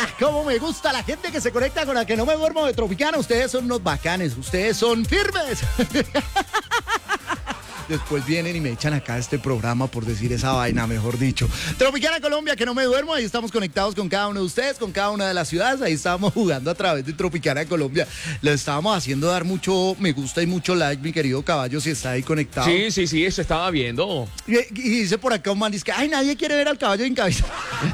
Cómo me gusta la gente que se conecta con la que no me duermo de Tropicana. Ustedes son unos bacanes, ustedes son firmes. Después vienen y me echan acá este programa por decir esa vaina, mejor dicho. Tropicana Colombia, que no me duermo. Ahí estamos conectados con cada uno de ustedes, con cada una de las ciudades. Ahí estábamos jugando a través de Tropicana Colombia. Le estábamos haciendo dar mucho me gusta y mucho like, mi querido Caballo, si está ahí conectado. Sí, eso estaba viendo. Y dice por acá un man, dice que, ay, nadie quiere ver al caballo sin cabeza.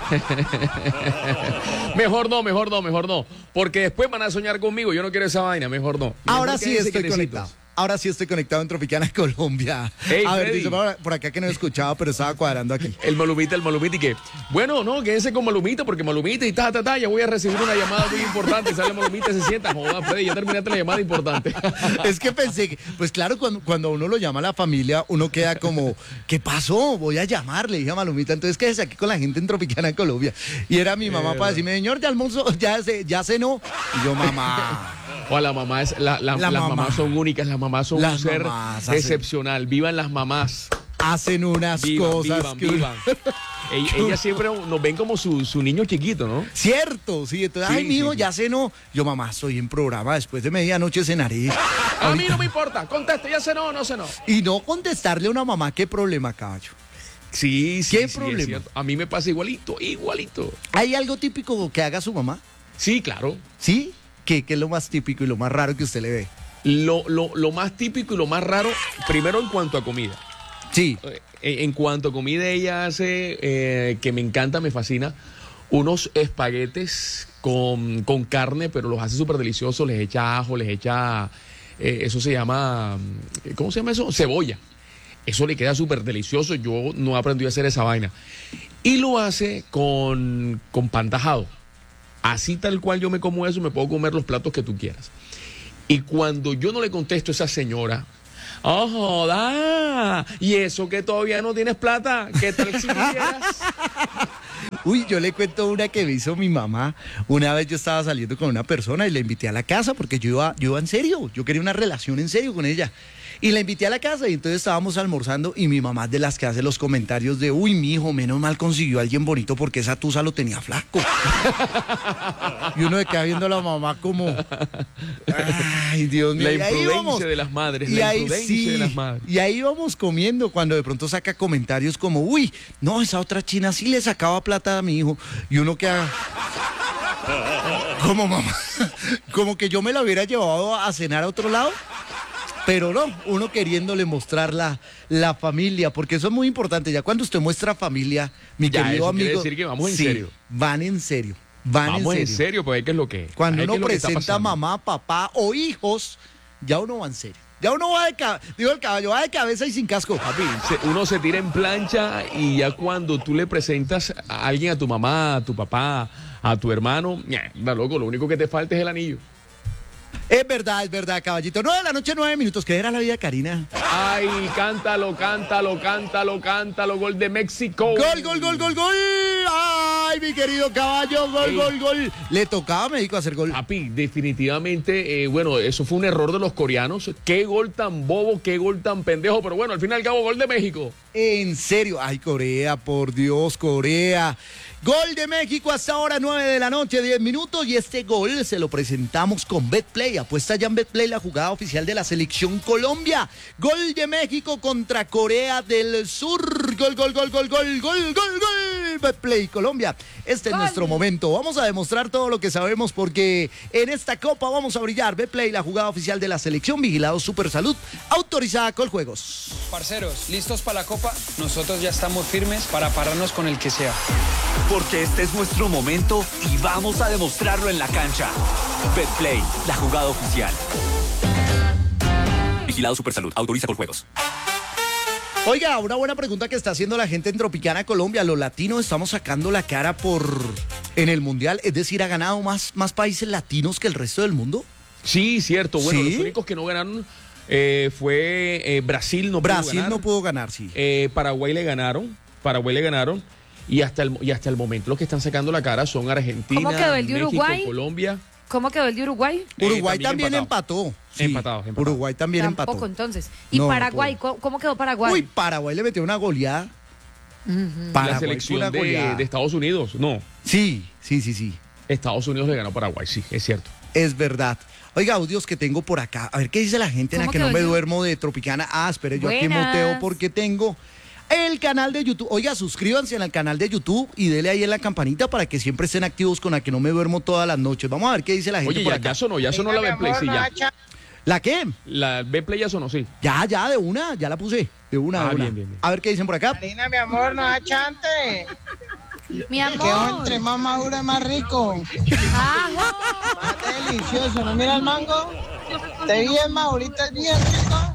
Mejor no. Porque después van a soñar conmigo. Yo no quiero esa vaina, mejor no. Ahora sí estoy conectado. Ahora sí estoy conectado en Tropicana Colombia. Hey, a ver, Freddy. dice por acá que no he escuchado, pero estaba cuadrando aquí. El Malumita y que, bueno, no, quédense con Malumita, porque Malumita y ya voy a recibir una llamada muy importante. Sale Malumita y se sienta, joda, Freddy, ya terminaste la llamada importante. Es que pensé que, pues claro, cuando uno lo llama a la familia, uno queda como, ¿qué pasó? Voy a llamarle, dije a Malumita, entonces quédese aquí con la gente en Tropicana Colombia. Y era mi mamá para decirme, señor, ya almorzó, ya cenó. Y yo, mamá. O la mamá las mamás son únicas, las mamás son un ser excepcional. Vivan las mamás. Hacen unas cosas. Vivan. Ellas siempre nos ven como su niño chiquito, ¿no? Cierto, sí. Entonces, ay, mijo, ya cenó. Yo, mamá, estoy en programa, después de medianoche cenaré. A mí no me importa, conteste, ¿ya cenó o no cenó? Y no contestarle a una mamá, ¿qué problema, caballo? Sí, ¿Qué problema? A mí me pasa igualito. ¿Hay algo típico que haga su mamá? Sí, claro. ¿Sí? ¿Qué es lo más típico y lo más raro que usted le ve? Lo más típico y lo más raro, primero en cuanto a comida. Sí. En cuanto a comida, ella hace, que me encanta, me fascina, unos espaguetes con carne, pero los hace súper deliciosos, les echa ajo, les echa, eso se llama, ¿cómo se llama eso? Cebolla. Eso le queda súper delicioso, yo no aprendí a hacer esa vaina. Y lo hace con pan tajado. Así tal cual yo me como eso, me puedo comer los platos que tú quieras. Y cuando yo no le contesto a esa señora, ¡oh, joda! ¿Y eso que todavía no tienes plata? ¿Qué tal si quisieras? Uy, yo le cuento una que me hizo mi mamá. Una vez yo estaba saliendo con una persona y la invité a la casa porque yo iba en serio. Yo quería una relación en serio con ella. Y la invité a la casa y entonces estábamos almorzando y mi mamá es de las que hace los comentarios de, uy, mi hijo, menos mal consiguió a alguien bonito porque esa tusa lo tenía flaco. Y uno se queda viendo a la mamá como, ay, Dios mío. La imprudencia de las madres, de las madres. Y ahí vamos comiendo cuando de pronto saca comentarios como, uy, no, esa otra china sí le sacaba plata a mi hijo. Y uno queda como, mamá, como que yo me la hubiera llevado a cenar a otro lado. Pero no, uno queriéndole mostrar la familia, porque eso es muy importante. Ya cuando usted muestra familia, mi ya, querido eso amigo. Quiere decir que vamos en serio. Van en serio. Vamos en serio, pues ¿qué es lo que es? Cuando uno presenta a mamá, papá o hijos, ya uno va en serio. Ya uno va el caballo va de cabeza y sin casco. Papi, uno se tira en plancha y ya cuando tú le presentas a alguien, a tu mamá, a tu papá, a tu hermano, da loco, lo único que te falta es el anillo. Es verdad, caballito. 9 de la noche, 9 minutos. ¿Qué era la vida, Karina? Ay, cántalo, gol de México. Gol. Ay, mi querido caballo, gol. Le tocaba a México hacer gol. Papi, definitivamente, bueno, eso fue un error de los coreanos. Qué gol tan bobo, qué gol tan pendejo, pero bueno, al fin y al cabo, gol de México. En serio, ay, Corea, por Dios, Corea. Gol de México hasta ahora, 9 de la noche, 10 minutos. Y este gol se lo presentamos con BetPlay. Apuesta ya en BetPlay, la jugada oficial de la Selección Colombia. Gol de México contra Corea del Sur. Gol. BetPlay Colombia. Este es nuestro momento. Vamos a demostrar todo lo que sabemos porque en esta copa vamos a brillar. BetPlay, la jugada oficial de la Selección. Vigilado Supersalud. Autorizada Coljuegos. Parceros, ¿listos para la copa? Nosotros ya estamos firmes para pararnos con el que sea. Porque este es nuestro momento y vamos a demostrarlo en la cancha. BetPlay, la jugada oficial. Vigilado Supersalud, autoriza Coljuegos. Oiga, una buena pregunta que está haciendo la gente en Tropicana Colombia. Los latinos estamos sacando la cara en el Mundial. Es decir, ¿ha ganado más países latinos que el resto del mundo? Sí, cierto. Bueno, ¿Sí? Los únicos que no ganaron fue Brasil. Brasil no pudo ganar, sí. Paraguay le ganaron. Y hasta el momento los que están sacando la cara son Argentina, ¿Cómo quedó el de México, Uruguay? Colombia. ¿Cómo quedó el de Uruguay? Uruguay también empató. Sí, Empatado. Uruguay también Tampoco, empató. entonces. ¿Y No, Paraguay? ¿Cómo quedó Paraguay? Uy, Paraguay le metió una goleada. Ujú. Paraguay La fue selección una goleada. de Estados Unidos, no. Sí. Estados Unidos le ganó a Paraguay, sí, es cierto. Es verdad. Oiga, audios que tengo por acá. A ver qué dice la gente en la ¿Cómo que no quedó me yo? duermo de Tropicana. Ah, espere, yo aquí Buenas. muteo porque tengo el canal de YouTube. Oiga, suscríbanse al canal de YouTube y dele ahí en la campanita para que siempre estén activos con la que no me duermo todas las noches. Vamos a ver qué dice la gente Oye, por ya, acá. ya sonó la Betplay, sí, ya. ¿La qué? La Betplay ya sonó, sí. Ya, de una, ya la puse. De una, Ah, de una. bien, bien, bien. A ver qué dicen por acá. Karina, mi amor, no achante. Mi Que amor. entre más maduro es más rico. Ajo. Más delicioso. ¿No mira el mango? Te bien madurito, es bien rico.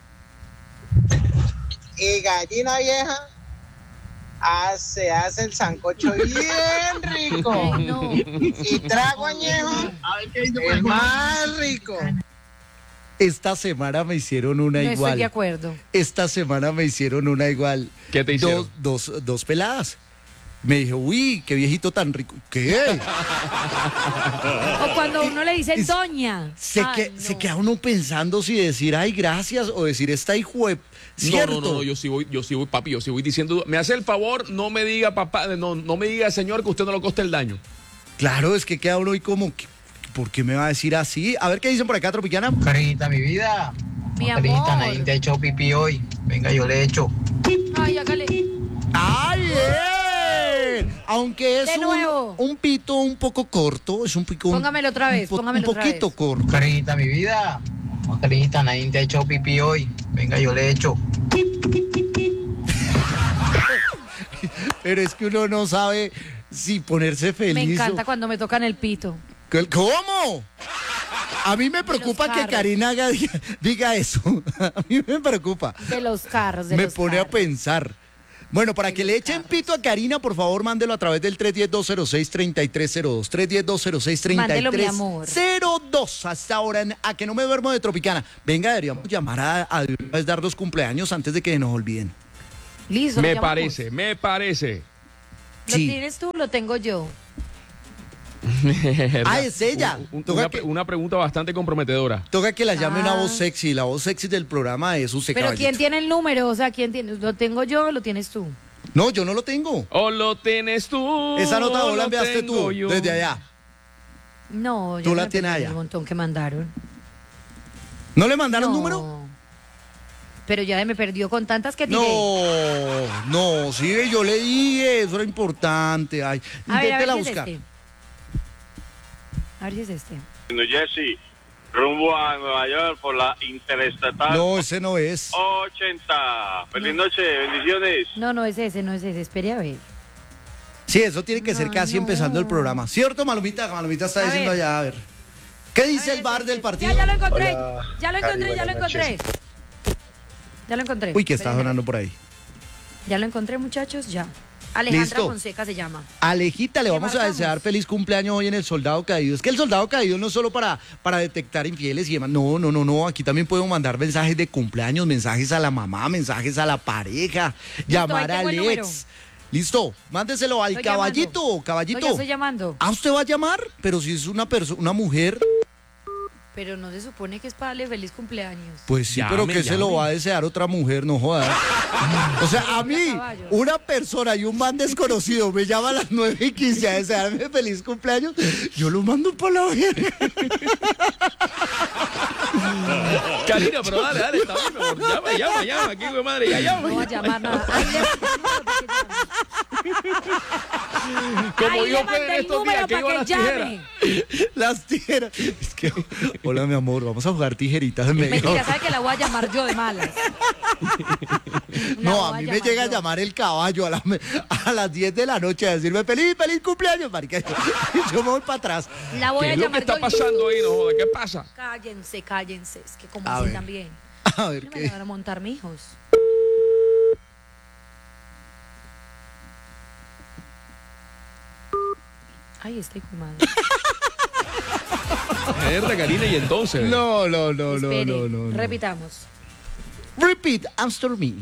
Y gallina vieja hace el sancocho bien rico. Ay, no. Y trago añejo es más rico. Esta semana me hicieron una No estoy igual. de acuerdo. Esta semana me hicieron una igual. ¿Qué te hicieron? Dos peladas. Me dije, uy, qué viejito tan rico. ¿Qué? O cuando uno le dice doña. Ay, Se no. queda uno pensando si decir, ay, gracias, o decir, esta hijo de... ¿Cierto? No, yo sí voy, papi, yo sí voy diciendo, me hace el favor, no me diga, papá, no me diga, señor, que usted no le coste el daño. Claro, es que queda uno ahí como, ¿por qué me va a decir así? A ver qué dicen por acá, Tropicana. Carita, mi vida. Mi Carita, amor. nadie te ha hecho pipí hoy. Venga, yo le echo. Ay, hágale. ¡Ay, bien! Aunque es De nuevo. un pito un poco corto, es un pico... Póngamelo otra vez, póngamelo un otra poquito vez. corto. Carita, mi vida. Carita, nadie te ha hecho pipí hoy. Venga, yo le echo. Pero es que uno no sabe si ponerse feliz. Me o- encanta cuando me tocan el pito. ¿Cómo? A mí me preocupa que carros. Karina diga eso. A mí me preocupa. De los carros, de Me los pone a carros. pensar. Bueno, para que le echen pito a Karina, por favor, mándelo a través del 310-206-3302. 310-206-3302. Mándelo, mi amor. Hasta ahora, a que no me duermo de Tropicana. Venga, deberíamos llamar a de una vez dar los cumpleaños antes de que nos olviden. Listo. Me lo llamamos. parece. ¿Lo Sí. tienes tú? Lo tengo yo. Ah, es ella. Toca que- Una pregunta bastante comprometedora. Toca que la llame una Ah. voz sexy. La voz sexy del programa es usted, Pero caballito. ¿quién tiene el número? O sea, ¿quién tiene? ¿Lo tengo yo o lo tienes tú? No, yo no lo tengo. O lo tienes tú. Esa nota o vos la lo enviaste tengo tú, yo. desde allá. No, yo Tú no la me tienes perdí allá. el montón que mandaron. ¿No le mandaron No. número? Pero ya me perdió con tantas que tiré. No, sí, yo le dije, eso era importante. Ay, A ver inténtela si es buscar. este. A ver si es este. Jesse, rumbo a Nueva York por la Interestatal No, ese no es. 80. Feliz noche, bendiciones. No es ese, no es ese. Espere a ver. Sí, eso tiene que ser No, casi no. empezando el programa. ¿Cierto, Malumita? Malumita está A diciendo ver. allá, a ver. ¿Qué dice A ver, el bar del partido? Ya lo encontré. Hola, Ya lo Cari, encontré, ya lo buenas encontré. noches. Ya lo encontré. Uy, que está Espérenme. sonando por ahí. Ya lo encontré, muchachos, ya. Alejandra Listo. Fonseca se llama. Alejita, le ¿Qué vamos a marcamos? desear feliz cumpleaños hoy en el Soldado Caído. Es que el Soldado Caído no es solo para detectar infieles y demás. No. Aquí también podemos mandar mensajes de cumpleaños, mensajes a la mamá, mensajes a la pareja, llamar ahí al tengo el número. ex. Listo, mándeselo al Estoy caballito, llamando. caballito. No, ya estoy llamando. ¿Ah, usted va a llamar? Pero si es una persona, una mujer, Pero no se supone que es para darle feliz cumpleaños. pues sí, Llame, pero que se lo llame. va a desear otra mujer, no jodas. O sea, a mí, caballo. una persona y un man desconocido me llama a las 9:15 a desearme feliz cumpleaños, yo lo mando por la verga. Karina, pero dale, está bien, mi amor. Llama, aquí, güey, madre, ya llama. No va a llamar nada. Ahí le Como Ahí yo le fue mandé en el estos número días que para iba a las que tijeras. llame. Las tijeras. Es que, hola, mi amor, vamos a jugar tijeritas en medio. Mentira, sabe que la voy a llamar yo de malas. La No, voy a mí me llega a yo. llamar el caballo a las 10 de la noche a decirme feliz cumpleaños, marica. Yo me voy para atrás. La voy ¿Qué a es lo que llamar está yo. pasando ahí? No joda, ¿qué pasa? Cállense. Es que como A así ver. también. A ver No me qué. van a montar mis hijos. Ay, estoy fumando. Mierda, Karina, y entonces. No. Espere, repitamos. Repeat after me.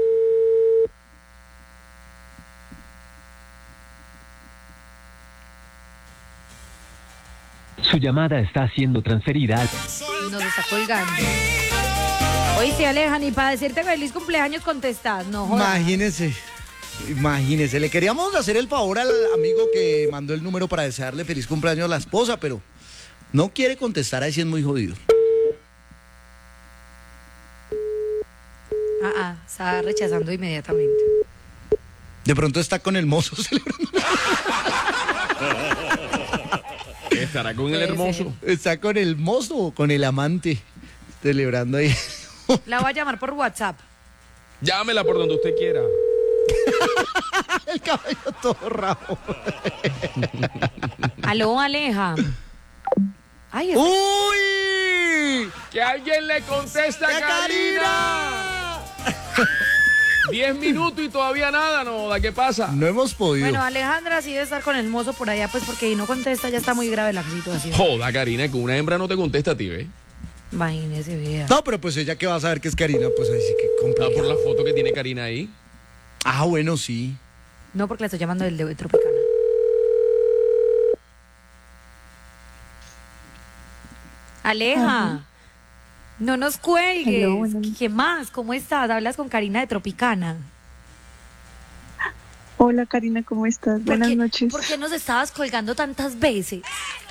Su llamada está siendo transferida. Y nos está colgando. Hoy se alejan y para decirte feliz cumpleaños contestas. No jodas. Imagínense. Imagínese, le queríamos hacer el favor al amigo que mandó el número para desearle feliz cumpleaños a la esposa, pero no quiere contestar, ahí sí es muy jodido. Está rechazando inmediatamente. De pronto está con el mozo celebrando. ¿Estará con el hermoso? Está con el mozo o con el amante celebrando ahí. La voy a llamar por WhatsApp. Llámela por donde usted quiera. El cabello todo raro. Aló, Aleja. Ay, ¡Uy! ¡Que alguien le conteste a Karina! 10 minutos y todavía nada, ¿no? ¿Qué pasa? No hemos podido. Bueno, Alejandra sí debe estar con el mozo por allá, pues porque si no contesta ya está muy grave la situación. Joda, Karina, que una hembra no te contesta a ti, ¿ves? Imagínese, vea. No, pero pues ella que va a saber que es Karina, pues ahí sí que complicado. Por la foto que tiene Karina ahí. Ah, bueno, sí. No, porque la estoy llamando del de Tropicana. Aleja, no nos cuelgues. Hello, bueno. ¿Qué más? ¿Cómo estás? Hablas con Karina de Tropicana. Hola Karina, ¿cómo estás? Buenas noches. ¿Por qué nos estabas colgando tantas veces?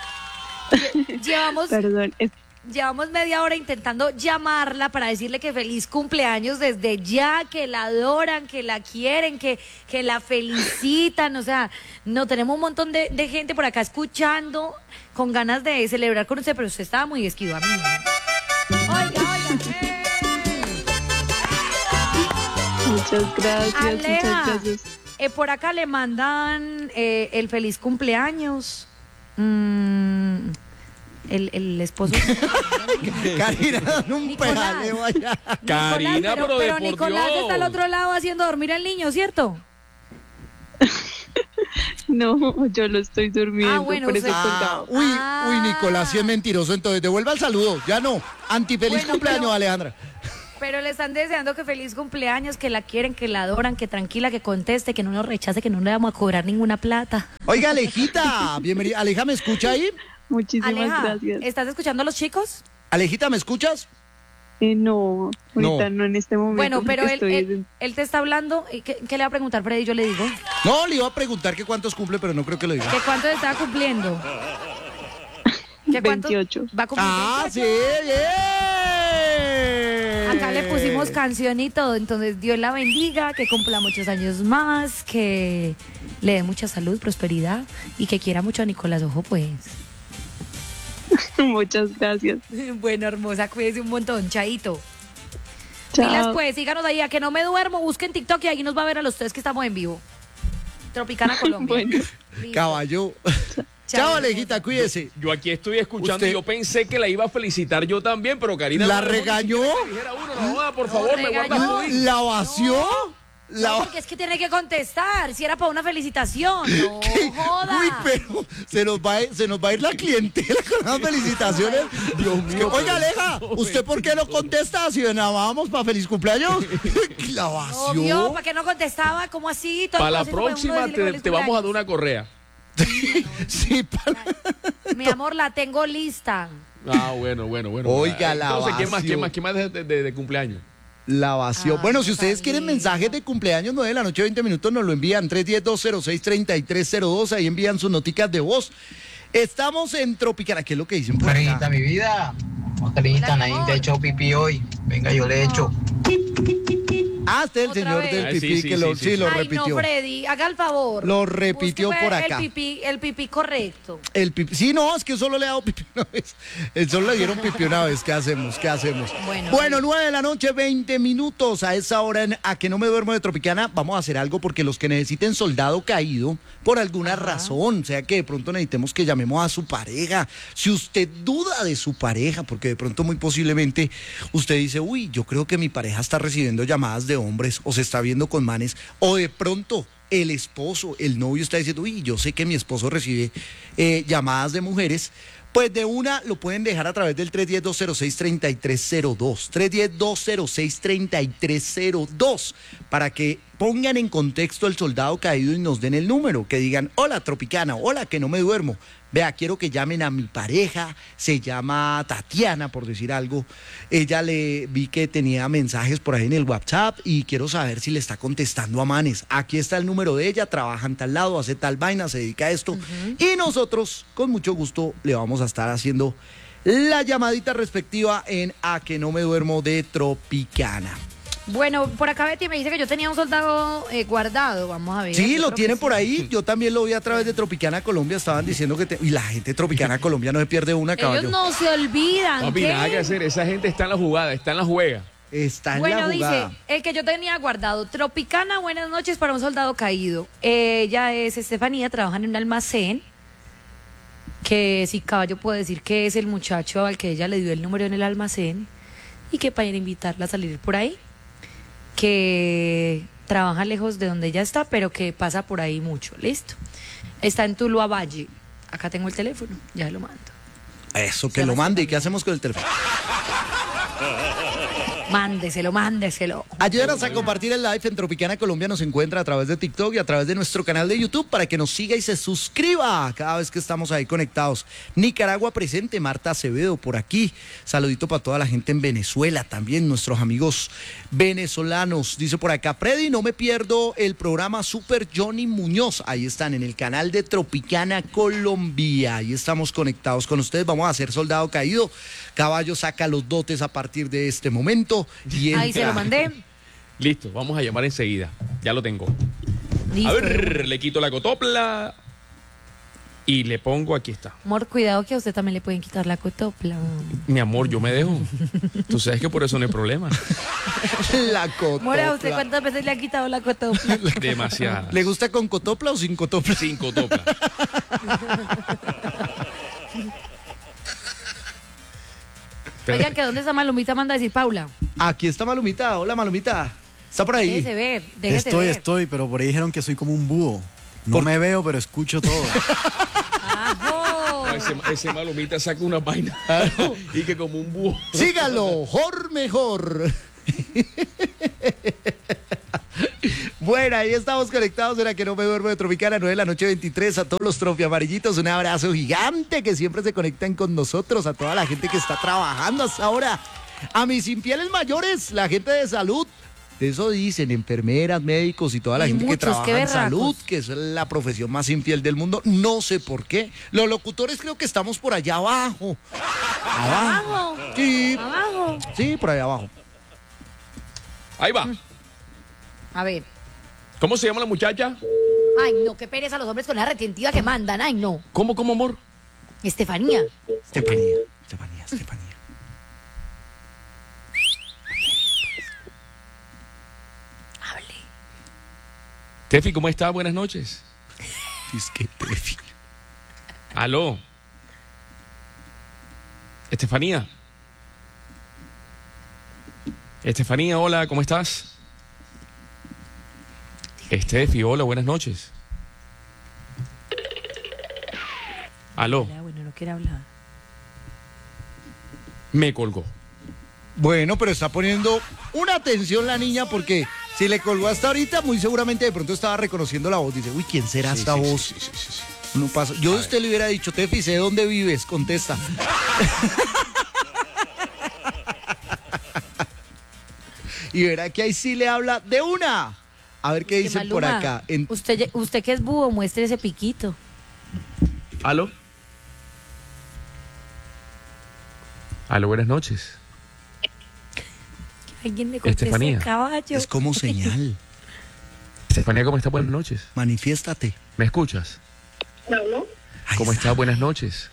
Perdón, Llevamos media hora intentando llamarla para decirle que feliz cumpleaños desde ya, que la adoran, que la quieren, que la felicitan. O sea, no tenemos un montón de gente por acá escuchando con ganas de celebrar con usted, pero usted estaba muy esquiva, mía. Oiga. muchas gracias, Aleja, muchas gracias. Por acá le mandan el feliz cumpleaños. El esposo. Karina, dan un Nicolás. pedaleo allá. Karina, pero de por Nicolás Dios. está al otro lado haciendo dormir al niño, ¿cierto? No, yo lo estoy durmiendo, bueno, por eso he usted- colgado. Uy, Nicolás, sí es mentiroso, entonces devuelva el saludo. Ya no. Antifeliz Bueno, cumpleaños, pero- Alejandra. Pero le están deseando que feliz cumpleaños, que la quieren, que la adoran, que tranquila, que conteste, que no nos rechace, que no le vamos a cobrar ninguna plata. Oiga, Alejita, bienvenida. Aleja, ¿me escucha ahí? Muchísimas Aleja, gracias. ¿estás escuchando a los chicos? Alejita, ¿me escuchas? No, ahorita no en este momento. Bueno, pero porque él te está hablando. ¿Y ¿Qué le va a preguntar, Freddy? Yo le digo. No, le iba a preguntar que cuántos cumple, pero no creo que lo diga. ¿Que cuánto está cumpliendo? ¿Que cuánto 28. va a cumplir? Ah, sí, 28. bien. Acá le pusimos canción y todo, entonces Dios la bendiga, que cumpla muchos años más, que le dé mucha salud, prosperidad y que quiera mucho a Nicolás Ojo, pues. Muchas gracias. Bueno, hermosa, cuídese un montón, chaito. Chao. Pilas, pues, síganos ahí, a que no me duermo, busquen TikTok y ahí nos va a ver a los tres que estamos en vivo. Tropicana Colombia. Bueno. Listo. Caballo. Chao, Chao, Alejita, cuídese. Yo aquí estoy escuchando Usted- y yo pensé que la iba a felicitar yo también, pero Karina... ¿La no dejó ni regañó? siquiera que dijera uno, no joda, por favor, me regañó. guardas tú. ¿La vació? No, porque es que tiene que contestar, si era para una felicitación, no joda. Uy, pero se nos va a ir la clientela con las felicitaciones. Dios mío. Oiga, Aleja, ¿usted por qué no contesta si vamos para feliz cumpleaños? La Obvio, vació. ¿para qué no contestaba? ¿Cómo así? Todo Para la así como uno próxima decirle feliz te vamos a dar cumpleaños. una correa. Sí, Mi amor, la tengo lista. Ah, bueno. Oiga, la Entonces, ¿qué vació. más de cumpleaños? La vació. Ah, Bueno, si ustedes quieren Catalina. mensajes de cumpleaños 9 de la noche, 20 minutos, nos lo envían 310-206-3302. Ahí envían sus noticas de voz. Estamos en Tropicana. ¿Qué es lo que dicen por Carita, acá? mi vida. Carita, Hola, nadie amor. te ha hecho pipí hoy. Venga, yo le he hecho. Ah, este es el Otra señor vez. del Ah, pipí sí, que sí, lo, sí, sí, sí. lo Ay, repitió. no, Freddy, haga el favor. Lo repitió Búsqueme por acá. El pipí correcto. El pipí. Sí, no, es que solo le ha dado pipí una vez. Solo le dieron pipí una vez. ¿Qué hacemos? Bueno, 9 de la noche, 20 minutos. A esa hora, a que no me duermo de Tropicana, vamos a hacer algo porque los que necesiten soldado caído, por alguna razón, sea que de pronto necesitemos que llamemos a su pareja. Si usted duda de su pareja, porque de pronto muy posiblemente usted dice, uy, yo creo que mi pareja está recibiendo llamadas de hombres o se está viendo con manes, o de pronto el esposo, el novio está diciendo, uy, yo sé que mi esposo recibe llamadas de mujeres, pues de una lo pueden dejar a través del 310-206-3302, 310-206-3302, para que pongan en contexto el soldado caído y nos den el número, que digan, hola Tropicana, hola que no me duermo. Vea, quiero que llamen a mi pareja, se llama Tatiana, por decir algo. Ella vi que tenía mensajes por ahí en el WhatsApp y quiero saber si le está contestando a Manes. Aquí está el número de ella, trabaja en tal lado, hace tal vaina, se dedica a esto. Y nosotros, con mucho gusto, le vamos a estar haciendo la llamadita respectiva en A que no me duermo de Tropicana. Bueno, por acá Betty me dice que yo tenía un soldado guardado, vamos a ver. Sí, lo tienen por ahí, yo también lo vi a través de Tropicana Colombia, estaban diciendo que... Y la gente de Tropicana Colombia no se pierde una, caballo. Ellos no se olvidan. Papi, nada que hacer, esa gente está en la jugada, está en la juega. Está en Bueno, la jugada. dice, el que yo tenía guardado, Tropicana, buenas noches para un soldado caído. Ella es Estefanía, trabaja en un almacén, que si caballo puede decir que es el muchacho al que ella le dio el número en el almacén, y que para invitarla a salir por ahí, que trabaja lejos de donde ella está, pero que pasa por ahí mucho, listo. Está en Tuluá Valle, acá tengo el teléfono, ya lo mando. Eso, que lo mande, ¿y qué hacemos con el teléfono? Mándeselo. Ayúdanos a compartir el live en Tropicana Colombia, nos encuentra a través de TikTok y a través de nuestro canal de YouTube para que nos siga y se suscriba cada vez que estamos ahí conectados. Nicaragua presente, Marta Acevedo por aquí. Saludito para toda la gente en Venezuela también, nuestros amigos venezolanos. Dice por acá, Freddy, no me pierdo el programa Super Johnny Muñoz. Ahí están en el canal de Tropicana Colombia. Ahí estamos conectados con ustedes. Vamos a hacer Soldado Caído. Caballo saca los dotes a partir de este momento. Y ahí se lo mandé. Listo, vamos a llamar enseguida. Ya lo tengo. Listo. A ver, le quito la cotopla y le pongo, aquí está. Amor, cuidado que a usted también le pueden quitar la cotopla. Mi amor, yo me dejo. Tú sabes que por eso no hay problema. La cotopla. Amor, ¿a usted cuántas veces le ha quitado la cotopla? Demasiadas. ¿Le gusta con cotopla o sin cotopla? Sin cotopla. Oigan, que ¿dónde está Malumita? Manda a decir Paula. Aquí está Malumita. Hola, Malumita. ¿Está por ahí? Déjese ver. Estoy, pero por ahí dijeron que soy como un búho. No me veo, pero escucho todo. ¡Ajo! Ese Malumita saca una vaina y que como un búho. Sígalo, mejor. Bueno, ahí estamos conectados en la que no me duermo de Tropicana, 9 de la noche 23, a todos los trofiamarillitos, un abrazo gigante que siempre se conectan con nosotros, a toda la gente que está trabajando hasta ahora, a mis infieles mayores, la gente de salud, eso dicen, enfermeras, médicos y toda la gente que trabaja en salud, que es la profesión más infiel del mundo, no sé por qué. Los locutores creo que estamos por allá abajo. ¿Abajo? Sí. ¿Abajo? Sí, por allá abajo. Ahí va. A ver. ¿Cómo se llama la muchacha? Ay, no, qué pereza los hombres con la retentiva que mandan. Ay, no. ¿Cómo, amor? Estefanía. Estefanía. Hable. Tefi, ¿cómo está? Buenas noches. Es que Tefi. Aló. Estefanía. Estefanía, hola, ¿cómo estás? Estefi, hola, buenas noches. Aló. Bueno, no quiere hablar. Me colgó. Bueno, pero está poniendo una atención la niña porque si le colgó hasta ahorita, muy seguramente de pronto estaba reconociendo la voz. Dice, uy, ¿quién será esta voz? Sí. No pasa. Yo a usted le hubiera dicho, Tefi, sé dónde vives, contesta. Y verá que ahí sí le habla de una. A ver qué dicen por acá. Usted que es búho, muestre ese piquito. ¿Aló? Aló, buenas noches. Alguien le conteste Estefanía. Caballo. Es como señal. Estefanía, ¿cómo está? Buenas noches. Manifiéstate. ¿Me escuchas? ¿Cómo está? Buenas noches.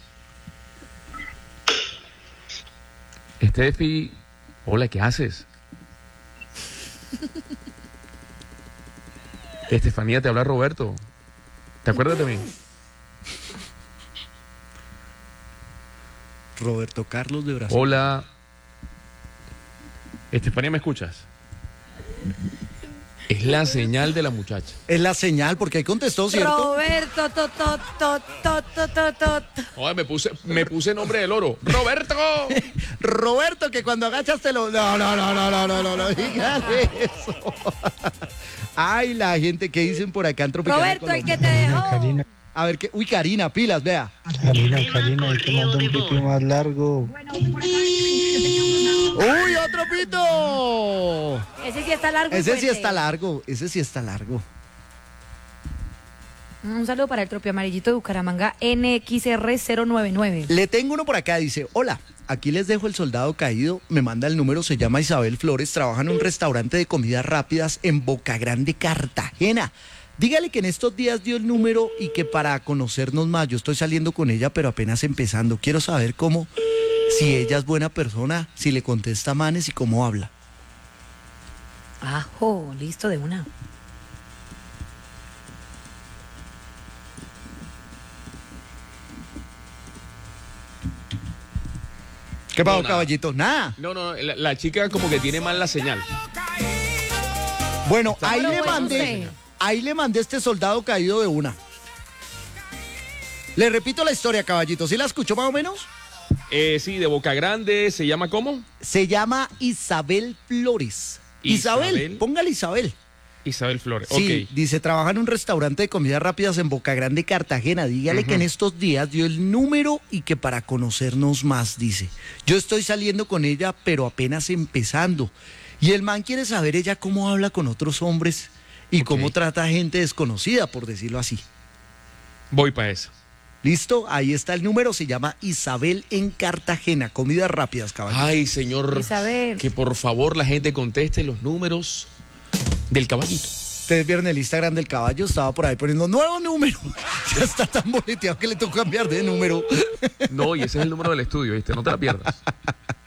Estefi, hola, ¿qué haces? Estefanía, te habla Roberto. ¿Te acuerdas de mí? Roberto Carlos de Brasil. Hola. Estefanía, ¿me escuchas? Es Es la señal de la muchacha. Es la señal, porque ahí contestó, ¿cierto? Roberto, Oye, me puse nombre del oro. ¡Roberto! Roberto, que cuando agachas te lo... No, dígale eso. Ay, la gente que dicen por acá en Tropical Roberto, el Colombia. que te dejó. Karina, A ver, uy, Karina, pilas, vea. Karina, hay que mandar un pito más largo. ¡Uy, otro pito! Ese sí está largo. y Ese sí fuerte. está largo. Un saludo para el Tropio Amarillito de Bucaramanga, NXR099. Le tengo uno por acá, dice, hola, aquí les dejo el soldado caído, me manda el número, se llama Isabel Flores, trabaja en un restaurante de comidas rápidas en Boca Grande, Cartagena. Dígale que en estos días dio el número y que para conocernos más, yo estoy saliendo con ella, pero apenas empezando. Quiero saber cómo, si ella es buena persona, si le contesta manes y cómo habla. Ajo, listo de una. ¿Qué pasó, No, nada. caballito? Nada. No, la chica como que tiene mal la señal. Bueno, Pero bueno, sé. ahí le mandé este soldado caído de una. Le repito la historia, caballito. ¿Sí la escuchó más o menos? Sí, de Boca Grande, ¿se llama cómo? Se llama Isabel Flores. Isabel, póngale Isabel. Isabel Flores, Sí, ok. dice, trabaja en un restaurante de comidas rápidas en Boca Grande, Cartagena. Dígale que en estos días dio el número y que para conocernos más, dice. Yo estoy saliendo con ella, pero apenas empezando. Y el man quiere saber ella cómo habla con otros hombres y cómo trata a gente desconocida, por decirlo así. Voy para eso. ¿Listo? Ahí está el número, se llama Isabel en Cartagena, comidas rápidas, caballito. Ay, señor, Isabel. que por favor la gente conteste los números del caballito. Ustedes vieron el Instagram del caballo, estaba por ahí poniendo nuevo número. Ya está tan boleteado que le tocó cambiar de número. No, y ese es el número del estudio, ¿viste? No te la pierdas.